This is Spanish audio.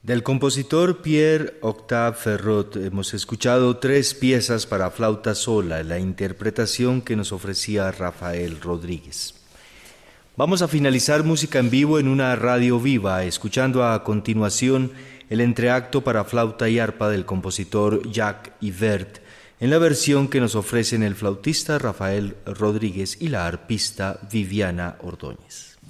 Del compositor Pierre-Octave Ferrot hemos escuchado 3 piezas para flauta sola, la interpretación que nos ofrecía Rafael Rodríguez. Vamos a finalizar música en vivo en una radio viva, escuchando a continuación el entreacto para flauta y arpa del compositor Jacques Ibert, en la versión que nos ofrecen el flautista Rafael Rodríguez y la arpista Viviana Ordóñez.